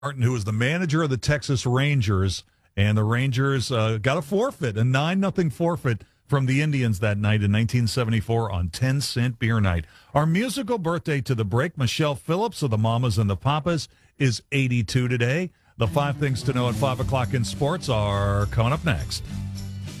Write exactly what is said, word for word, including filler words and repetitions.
Martin, who was the manager of the Texas Rangers, and the Rangers uh, got a forfeit, a nine nothing forfeit from the Indians that night in nineteen seventy-four on ten cent beer night. Our musical birthday to the break, Michelle Phillips of the Mamas and the Papas, is eighty-two today. The five things to know at five o'clock in sports are coming up next.